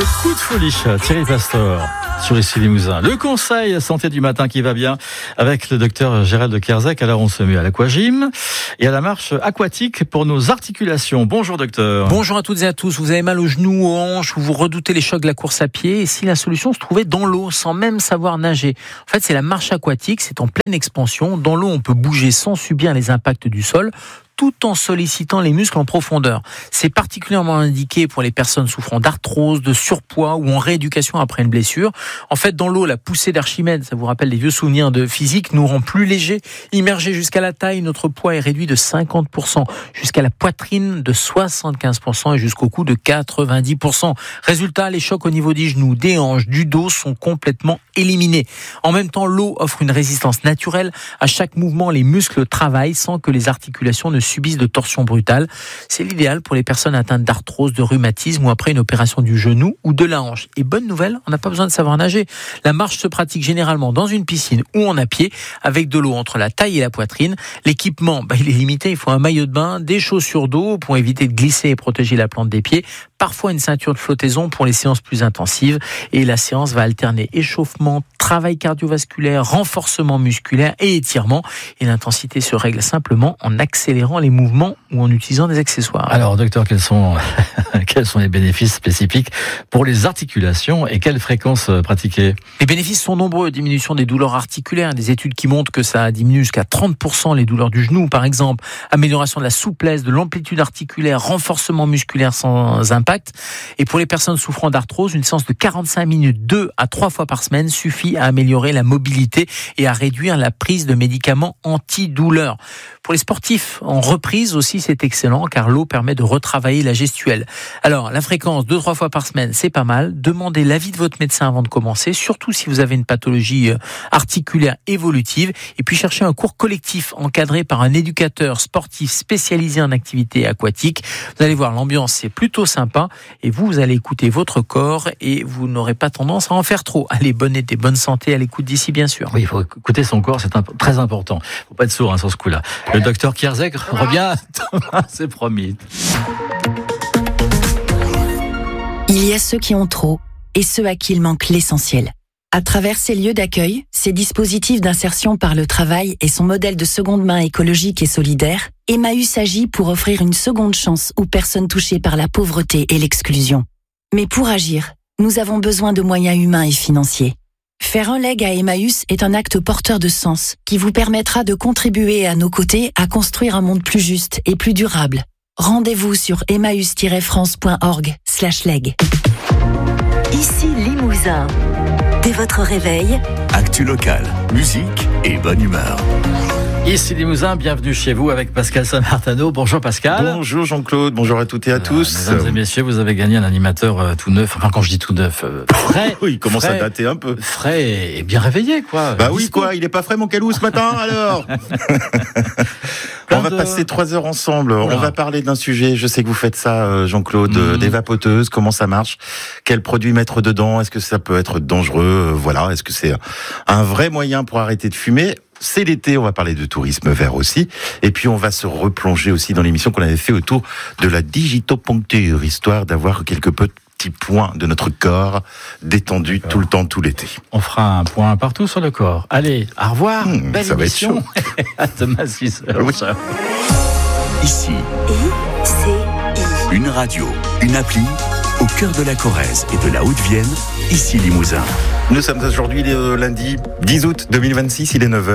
Le coup de folie, Thierry Pastor, sur Ici Limousin. Le conseil santé du matin qui va bien avec le docteur Gérald Kerzec. Alors on se met à l'aquagym et à la marche aquatique pour nos articulations. Bonjour docteur. Bonjour à toutes et à tous. Vous avez mal aux genoux, aux hanches, ou vous redoutez les chocs de la course à pied, et si la solution se trouvait dans l'eau sans même savoir nager. En fait, c'est la marche aquatique, c'est en pleine expansion. Dans l'eau, on peut bouger sans subir les impacts du sol, tout en sollicitant les muscles en profondeur. C'est particulièrement indiqué pour les personnes souffrant d'arthrose, de surpoids ou en rééducation après une blessure. En fait, dans l'eau, la poussée d'Archimède, ça vous rappelle les vieux souvenirs de physique, nous rend plus légers. Immergé jusqu'à la taille, notre poids est réduit de 50%, jusqu'à la poitrine de 75% et jusqu'au cou de 90%. Résultat, les chocs au niveau des genoux, des hanches, du dos sont complètement éliminés. En même temps, l'eau offre une résistance naturelle. À chaque mouvement, les muscles travaillent sans que les articulations ne subissent de torsions brutales. C'est l'idéal pour les personnes atteintes d'arthrose, de rhumatisme ou après une opération du genou ou de la hanche. Et bonne nouvelle, on n'a pas besoin de savoir nager. La marche se pratique généralement dans une piscine ou en à pied, avec de l'eau entre la taille et la poitrine. L'équipement, il est limité. Il faut un maillot de bain, des chaussures d'eau pour éviter de glisser et protéger la plante des pieds. Parfois une ceinture de flottaison pour les séances plus intensives. Et la séance va alterner échauffement, travail cardiovasculaire, renforcement musculaire et étirement. Et l'intensité se règle simplement en accélérant les mouvements ou en utilisant des accessoires. Alors docteur, quels sont les bénéfices spécifiques pour les articulations et quelle fréquence pratiquer? Les bénéfices sont nombreux. Diminution des douleurs articulaires, des études qui montrent que ça diminue jusqu'à 30% les douleurs du genou par exemple. Amélioration de la souplesse, de l'amplitude articulaire, renforcement musculaire sans impact. Et pour les personnes souffrant d'arthrose, une séance de 45 minutes 2 à 3 fois par semaine suffit à améliorer la mobilité et à réduire la prise de médicaments antidouleurs. Pour les sportifs en reprise aussi, c'est excellent car l'eau permet de retravailler la gestuelle. Alors, la fréquence 2-3 fois par semaine, c'est pas mal. Demandez l'avis de votre médecin avant de commencer, surtout si vous avez une pathologie articulaire évolutive. Et puis, cherchez un cours collectif encadré par un éducateur sportif spécialisé en activité aquatique. Vous allez voir, l'ambiance, c'est plutôt sympa. Et vous allez écouter votre corps et vous n'aurez pas tendance à en faire trop. Allez, bonne été, bonne santé à l'écoute d'ici, bien sûr. Oui, il faut écouter son corps, c'est très important. Il ne faut pas être sourd sur ce coup-là. Le docteur Kerzec revient, c'est promis. Il y a ceux qui ont trop et ceux à qui il manque l'essentiel. À travers ces lieux d'accueil, ces dispositifs d'insertion par le travail et son modèle de seconde main écologique et solidaire, Emmaüs agit pour offrir une seconde chance aux personnes touchées par la pauvreté et l'exclusion. Mais pour agir, nous avons besoin de moyens humains et financiers. Faire un leg à Emmaüs est un acte porteur de sens qui vous permettra de contribuer à nos côtés à construire un monde plus juste et plus durable. Rendez-vous sur emmaüs-france.org/leg. Ici Limousin. Dès votre réveil, actu local, musique et bonne humeur. Ici Limousin, bienvenue chez vous avec Pascal Saint-Martano. Bonjour Pascal. Bonjour Jean-Claude, bonjour à toutes et à tous. Mesdames et messieurs, vous avez gagné un animateur tout neuf. Enfin, quand je dis tout neuf, frais. Oui, il commence à dater un peu. Frais et bien réveillé, quoi. Bah oui, quoi, il est pas frais mon calou ce matin, alors. On va passer 3 heures ensemble. Voilà. On va parler d'un sujet. Je sais que vous faites ça, Jean-Claude, des vapoteuses. Comment ça marche? Quels produits mettre dedans? Est-ce que ça peut être dangereux? Voilà. Est-ce que c'est un vrai moyen pour arrêter de fumer? C'est l'été, on va parler de tourisme vert aussi. Et puis, on va se replonger aussi dans l'émission qu'on avait fait autour de la digitoponcture, histoire d'avoir quelques petits points de notre corps détendu tout le temps, tout l'été. On fera un point partout sur le corps. Allez, au revoir. Belle ça émission. Va être chaud. À demain 6h. Oui. Ici, ICI. une radio, une appli, au cœur de la Corrèze et de la Haute-Vienne, ici Limousin. Nous sommes aujourd'hui le lundi 10 août 2026, il est 9h.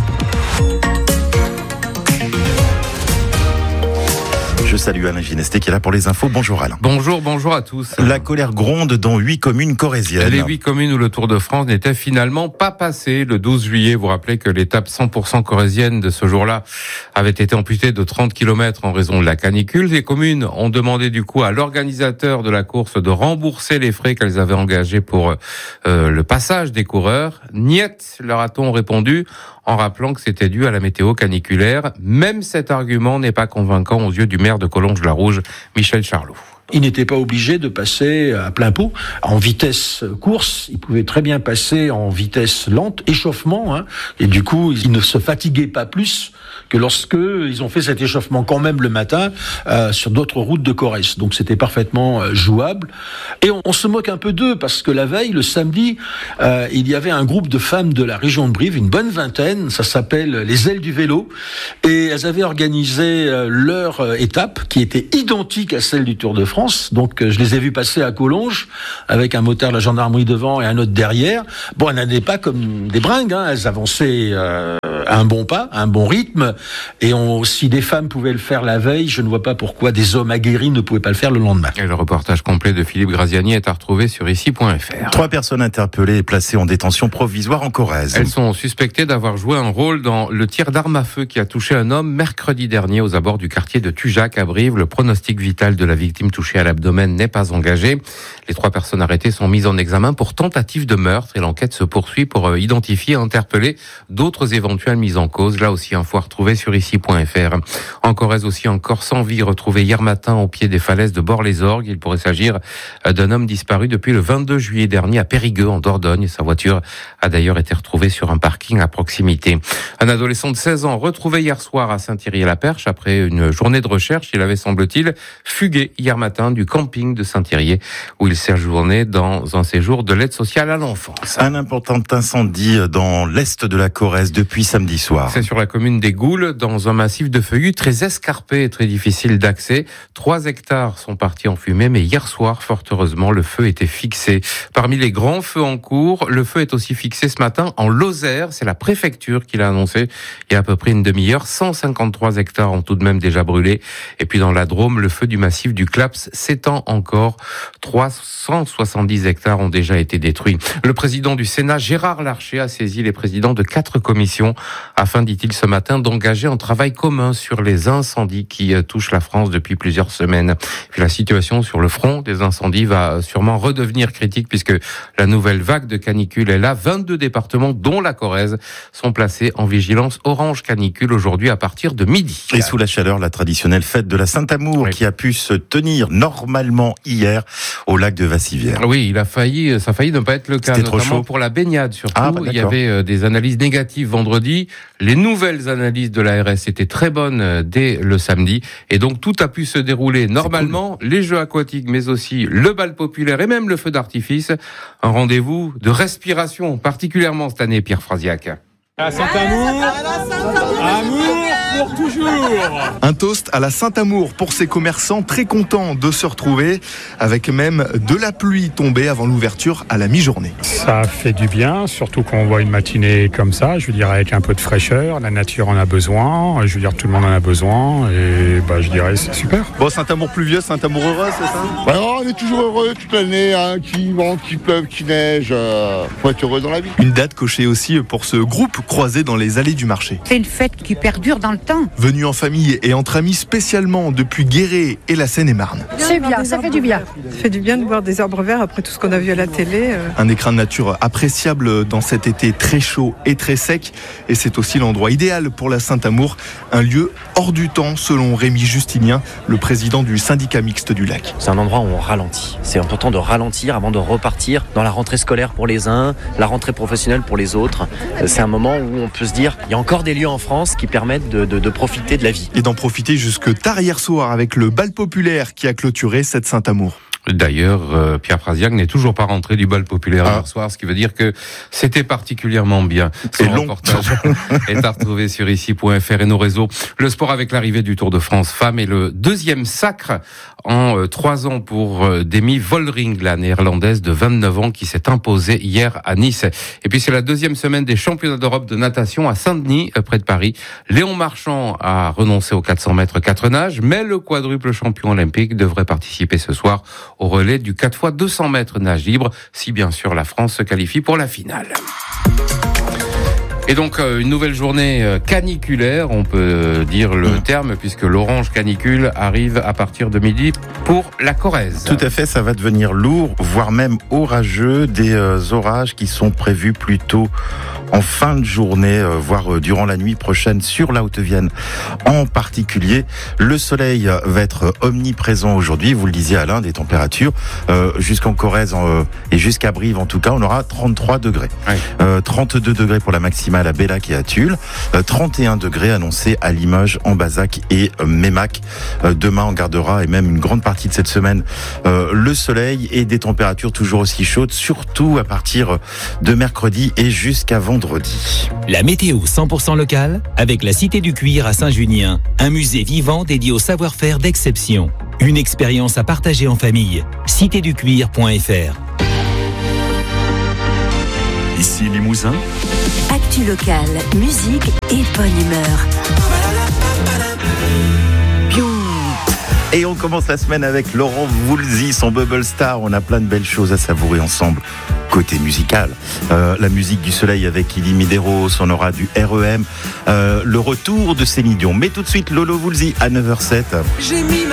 Je salue Alain Ginesté qui est là pour les infos. Bonjour Alain. Bonjour à tous. La colère gronde dans 8 communes corréziennes. Les 8 communes où le Tour de France n'était finalement pas passé le 12 juillet. Vous rappelez que l'étape 100% corrézienne de ce jour-là avait été amputée de 30 km en raison de la canicule. Les communes ont demandé du coup à l'organisateur de la course de rembourser les frais qu'elles avaient engagés pour le passage des coureurs. Niet, leur a-t-on répondu, en rappelant que c'était dû à la météo caniculaire. Même cet argument n'est pas convaincant aux yeux du maire de Collonges-la-Rouge, Michel Charlot. Il n'était pas obligé de passer à plein pot en vitesse course. Il pouvait très bien passer en vitesse lente, échauffement, et du coup, il ne se fatiguait pas plus que lorsque ils ont fait cet échauffement quand même le matin sur d'autres routes de Corrèze. Donc c'était parfaitement jouable. Et on se moque un peu d'eux parce que la veille, le samedi, il y avait un groupe de femmes de la région de Brive, une bonne vingtaine, ça s'appelle les Ailes du vélo, et elles avaient organisé leur étape qui était identique à celle du Tour de France. Donc je les ai vues passer à Collonges avec un motard de la gendarmerie devant et un autre derrière. Bon, elles n'allaient pas comme des bringues, elles avançaient à un bon pas, à un bon rythme. Et si des femmes pouvaient le faire la veille, je ne vois pas pourquoi des hommes aguerris ne pouvaient pas le faire le lendemain. Et le reportage complet de Philippe Graziani est à retrouver sur ici.fr. 3 personnes interpellées et placées en détention provisoire en Corrèze. Elles sont suspectées d'avoir joué un rôle dans le tir d'arme à feu qui a touché un homme mercredi dernier aux abords du quartier de Tujac à Brive. Le pronostic vital de la victime touchée à l'abdomen n'est pas engagé. Les 3 personnes arrêtées sont mises en examen pour tentative de meurtre et l'enquête se poursuit pour identifier et interpeller d'autres éventuelles mises en cause. Là aussi, info à retrouver sur ici.fr. En Corrèze aussi, un corps sans vie retrouvé hier matin au pied des falaises de Bord-les-Orgues. Il pourrait s'agir d'un homme disparu depuis le 22 juillet dernier à Périgueux, en Dordogne. Sa voiture a d'ailleurs été retrouvée sur un parking à proximité. Un adolescent de 16 ans retrouvé hier soir à Saint-Thierry-la-Perche après une journée de recherche. Il avait, semble-t-il, fugué hier matin du camping de Saint-Thierry où il séjournait dans un séjour de l'aide sociale à l'enfance. Un important incendie dans l'est de la Corrèze depuis samedi soir. C'est sur la commune des Goules, dans un massif de feuillus très escarpé et très difficile d'accès. 3 hectares sont partis en fumée, mais hier soir, fort heureusement, le feu était fixé. Parmi les grands feux en cours, le feu est aussi fixé ce matin en Lozère. C'est la préfecture qui l'a annoncé il y a à peu près une demi-heure. 153 hectares ont tout de même déjà brûlé. Et puis dans la Drôme, le feu du massif du Claps s'étend encore. 370 hectares ont déjà été détruits. Le président du Sénat, Gérard Larcher, a saisi les présidents de 4 commissions afin, dit-il ce matin, d'engager un travail commun sur les incendies qui touchent la France depuis plusieurs semaines. Puis la situation sur le front des incendies va sûrement redevenir critique puisque la nouvelle vague de canicule est là. 22 départements, dont la Corrèze, sont placés en vigilance orange canicule aujourd'hui à partir de midi. Et sous la chaleur, la traditionnelle fête de la Saint-Amour qui a pu se tenir normalement hier au lac de Vassivière. Oui, ça a failli ne pas être le cas, notamment pour la baignade surtout. Il y avait des analyses négatives vendredi. Les nouvelles analyses de l'ARS étaient très bonnes dès le samedi et donc tout a pu se dérouler normalement. Cool. Les jeux aquatiques, mais aussi le bal populaire et même le feu d'artifice. Un rendez-vous de respiration, particulièrement cette année, Pierre Frasiac. À Saint-Amour, amour pour toujours. Un toast à la Saint-Amour pour ces commerçants très contents de se retrouver, avec même de la pluie tombée avant l'ouverture à la mi-journée. Ça fait du bien, surtout quand on voit une matinée comme ça, je veux dire avec un peu de fraîcheur, la nature en a besoin, je veux dire tout le monde en a besoin, et je dirais c'est super. Bon, Saint-Amour pluvieux, Saint-Amour heureux, c'est ça ? On est toujours heureux toute l'année, qu'il vente, qu'il pleuve, qu'il neige, faut être heureux dans la vie. Une date cochée aussi pour ce groupe croisé dans les allées du marché. C'est une fête qui perdure dans le temps. Venu en famille et entre amis spécialement depuis Guéret et la Seine-et-Marne. C'est bien, ça fait du bien. Ça fait du bien de voir des arbres verts après tout ce qu'on a vu à la télé. Un écrin de nature appréciable dans cet été très chaud et très sec. Et c'est aussi l'endroit idéal pour la Saint-Amour, un lieu hors du temps selon Rémi Justinien, le président du syndicat mixte du lac. C'est un endroit où on ralentit. C'est important de ralentir avant de repartir dans la rentrée scolaire pour les uns, la rentrée professionnelle pour les autres. C'est un moment où on peut se dire, il y a encore des lieux en France qui permettent de profiter de la vie. Et d'en profiter jusque tard hier soir avec le bal populaire qui a clôturé cette Saint-Amour. D'ailleurs, Pierre Frasiac n'est toujours pas rentré du bal populaire hier soir, ce qui veut dire que c'était particulièrement bien. Son reportage est à retrouver sur ici.fr et nos réseaux. Le sport avec l'arrivée du Tour de France femmes et le 2e sacre en 3 ans pour Demi Vollering, la néerlandaise de 29 ans qui s'est imposée hier à Nice. Et puis c'est la 2e semaine des championnats d'Europe de natation à Saint-Denis, près de Paris. Léon Marchand a renoncé aux 400 mètres 4 nages, mais le quadruple champion olympique devrait participer ce soir au relais du 4x200 mètres nage libre, si bien sûr la France se qualifie pour la finale. Et donc une nouvelle journée caniculaire, on peut dire le terme, puisque l'orange canicule arrive à partir de midi pour la Corrèze. Tout à fait, ça va devenir lourd, voire même orageux, des orages qui sont prévus plutôt en fin de journée, voire durant la nuit prochaine sur la Haute-Vienne en particulier. Le soleil va être omniprésent aujourd'hui, vous le disiez Alain, des températures jusqu'en Corrèze et jusqu'à Brive en tout cas, on aura 33 degrés. Ouais. 32 degrés pour la maximale à Bellac et à Tulle, 31 degrés annoncés à Limoges, en Bazac et Mémac. Demain on gardera, et même une grande partie de cette semaine, le soleil et des températures toujours aussi chaudes, surtout à partir de mercredi et jusqu'à vendredi. La météo 100% locale avec la Cité du Cuir à Saint-Junien, un musée vivant dédié au savoir-faire d'exception. Une expérience à partager en famille. citéducuir.fr. Ici Limousin. Actu locale, musique et bonne humeur. Et on commence la semaine avec Laurent Voulzy, son Bubble Star. On a plein de belles choses à savourer ensemble. Côté musical, la musique du soleil avec Ili Medeiros, on aura du REM, le retour de Céline Dion. Mais tout de suite, Lolo Voulzy à 9h07.